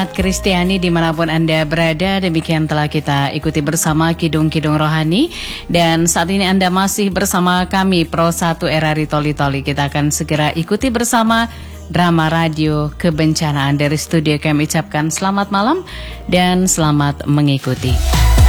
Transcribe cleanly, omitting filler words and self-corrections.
Kristiani dimanapun Anda berada, demikian telah kita ikuti bersama Kidung-Kidung Rohani. Dan saat ini Anda masih bersama kami Pro 1 RRI Toli Toli. Kita akan segera ikuti bersama drama radio kebencanaan. Dari studio kami ucapkan selamat malam dan selamat mengikuti.